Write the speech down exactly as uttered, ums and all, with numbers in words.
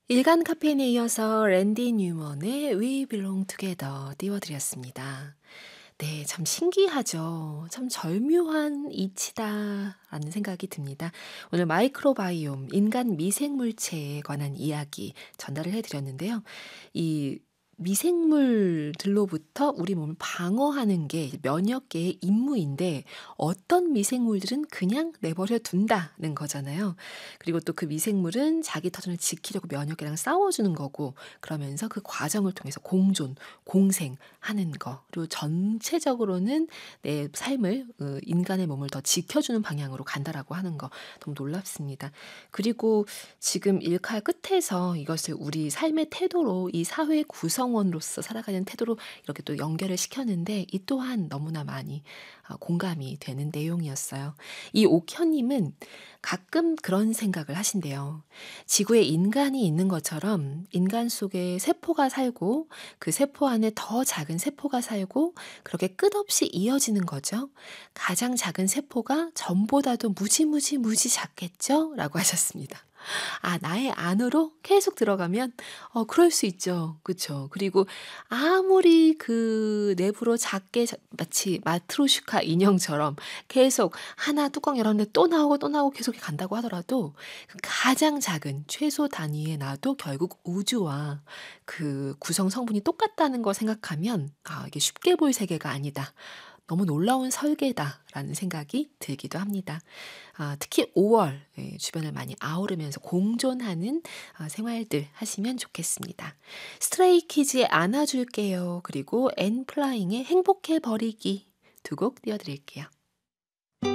일간 카페인에 이어서 랜디 뉴먼의 We Belong Together 띄워드렸습니다. 네, 참 신기하죠. 참 절묘한 이치다라는 생각이 듭니다. 오늘 마이크로바이옴, 인간 미생물체에 관한 이야기 전달을 해드렸는데요. 이 미생물들로부터 우리 몸을 방어하는 게 면역계의 임무인데 어떤 미생물들은 그냥 내버려 둔다는 거잖아요. 그리고 또 그 미생물은 자기 터전을 지키려고 면역계랑 싸워주는 거고 그러면서 그 과정을 통해서 공존, 공생하는 거 그리고 전체적으로는 내 삶을 어, 인간의 몸을 더 지켜주는 방향으로 간다라고 하는 거 너무 놀랍습니다. 그리고 지금 일카 끝에서 이것을 우리 삶의 태도로 이 사회의 구성원으로서 살아가는 태도로 이렇게 또 연결을 시켰는데 이 또한 너무나 많이 아, 공감이 되는 내용이었어요. 이 옥현님은 가끔 그런 생각을 하신대요. 지구에 인간이 있는 것처럼 인간 속에 세포가 살고 그 세포 안에 더 작은 세포가 살고 그렇게 끝없이 이어지는 거죠. 가장 작은 세포가 전보다도 무지무지 무지 작겠죠? 라고 하셨습니다. 아, 나의 안으로 계속 들어가면 어 그럴 수 있죠. 그쵸. 그리고 아무리 그 내부로 작게 자 마치 마트로슈카 인형처럼 계속 하나 뚜껑 열었는데 또 나오고 또 나오고 계속 간다고 하더라도 그 가장 작은 최소 단위의 나도 결국 우주와 그 구성 성분이 똑같다는 걸 생각하면 '아 이게 쉽게 볼 세계가 아니다. 너무 놀라운 설계다.'라는 생각이 들기도 합니다. 아 특히 오월 예 주변을 많이 아우르면서 공존하는 아 생활들 하시면 좋겠습니다. 스트레이키즈의 안아줄게요. 그리고 엔플라잉의 행복해 버리기 두 곡 띄워 드릴게요.